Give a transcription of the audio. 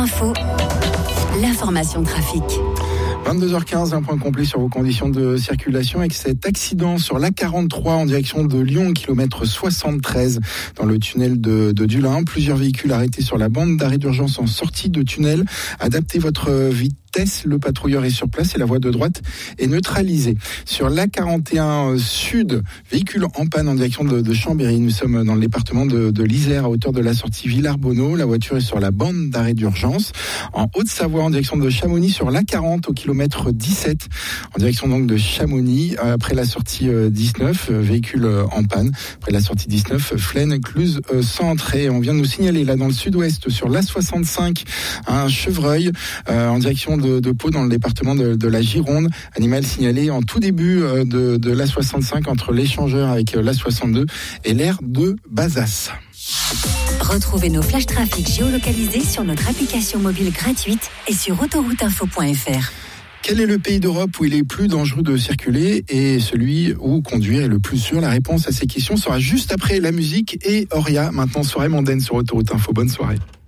Info, l'information trafic. 22h15, un point complet sur vos conditions de circulation avec cet accident sur l'A43 en direction de Lyon, kilomètre 73 dans le tunnel de Dulin. Plusieurs véhicules arrêtés sur la bande d'arrêt d'urgence en sortie de tunnel. Adaptez votre vitesse. Le patrouilleur est sur place et la voie de droite est neutralisée. Sur l'A41 Sud, véhicule en panne en direction de Chambéry. Nous sommes dans le département de l'Isère à hauteur de la sortie Villars-Bonneau. La voiture est sur la bande d'arrêt d'urgence. En Haute-Savoie, en direction de Chamonix, sur l'A40 au kilomètre 17, en direction donc de Chamonix. Après la sortie 19, véhicule en panne. Après la sortie 19, Flaine, Cluse, Centre. Et on vient de nous signaler là dans le sud-ouest sur l'A65, un chevreuil en direction de Pau dans le département de la Gironde. Animal signalé en tout début de l'A65 entre l'échangeur avec l'A62 et l'aire de Bazas. Retrouvez nos flash trafic géolocalisés sur notre application mobile gratuite et sur autorouteinfo.fr. Quel est le pays d'Europe où il est plus dangereux de circuler et celui où conduire est le plus sûr? La réponse à ces questions sera juste après la musique et Oria, maintenant soirée mondaine sur Autoroute Info. Bonne soirée.